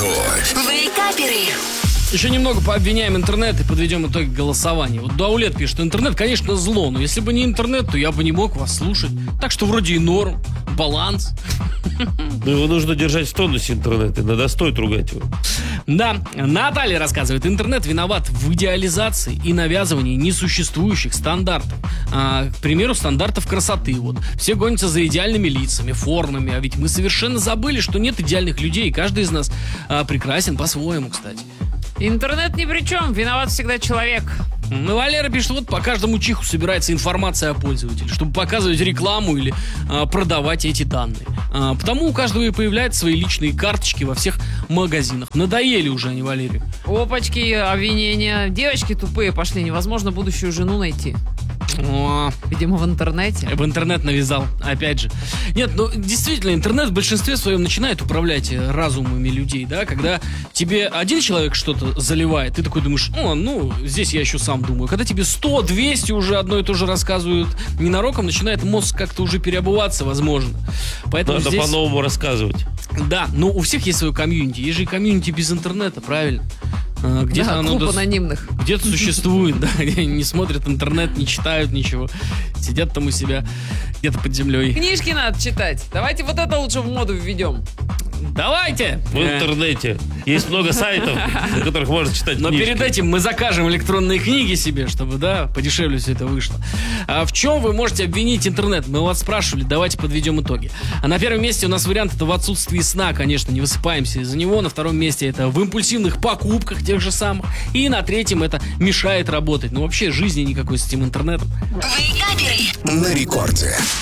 Рекорд. Вейкаперы. Еще немного пообвиняем интернет и подведем итоги голосования. Вот Даулет пишет, интернет, конечно, зло, но если бы не интернет, то я бы не мог вас слушать. Так что вроде и норм, баланс. Но его нужно держать в тонусе, интернет, иногда стоит ругать его. Да, Наталья рассказывает, интернет виноват в идеализации и навязывании несуществующих стандартов. К примеру, стандартов красоты. Вот. Все гонятся за идеальными лицами, формами, а ведь мы совершенно забыли, что нет идеальных людей, и каждый из нас прекрасен по-своему, кстати. Интернет ни при чем, виноват всегда человек. Ну, Валера пишет, вот по каждому чиху собирается информация о пользователе, чтобы показывать рекламу или продавать эти данные. Потому у каждого и появляются свои личные карточки во всех магазинах. Надоели уже они, Валерию. Опачки, обвинения. Девочки тупые пошли, невозможно будущую жену найти. О, Видимо, в интернете. в интернет навязал, опять же. Нет, ну действительно, интернет в большинстве своем начинает управлять разумами людей, да, когда тебе один человек что-то заливает, ты такой думаешь, здесь я еще сам думаю. Когда тебе 100, 200 уже одно и то же рассказывают ненароком, начинает мозг как-то уже переобуваться, возможно. Поэтому Надо здесь... по-новому рассказывать. Да, но у всех есть свое комьюнити. Есть же и комьюнити без интернета, правильно? Где-то Да, оно клуб анонимных. где-то существует, да, где не смотрят интернет, не читают ничего. Сидят там у себя где-то под землей. Книжки надо читать. Давайте вот это лучше в моду введем. Давайте! В интернете есть много сайтов, на которых можно читать Но книжки. перед этим мы закажем электронные книги себе, чтобы, да, подешевле все это вышло. А в чем вы можете обвинить интернет? Мы вас спрашивали, давайте подведем итоги. А на первом месте у нас вариант это в отсутствии сна, конечно, не высыпаемся из-за него. На втором месте это в импульсивных покупках тех же самых. И на третьем это мешает работать. Ну вообще жизни никакой с этим интернетом. Вейкаперы. На рекорде.